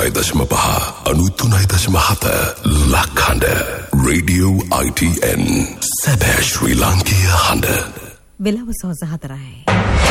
89.5 93.7 ලක්හඬ radio ITN සැබෑ ශ්‍රී ලාංකීය හඬ වෙලාව සවස 4යි.